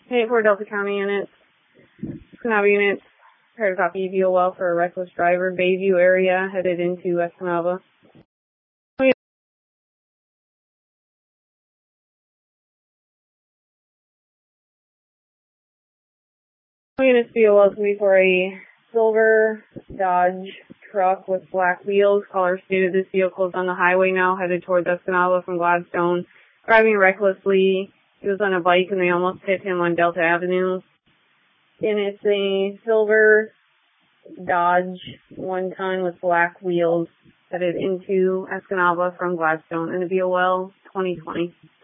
Hey, for Delta County units, Escanaba units, prepared to copy VOL for a reckless driver, Bayview area, headed into Escanaba. Units VOL is going to be for a silver Dodge truck with black wheels. Caller stated this vehicle is on the highway now, headed towards Escanaba from Gladstone, driving recklessly. He was on a bike and they almost hit him on Delta Avenue. And it's a silver Dodge 1-ton with black wheels headed into Escanaba from Gladstone in the VOL 2020.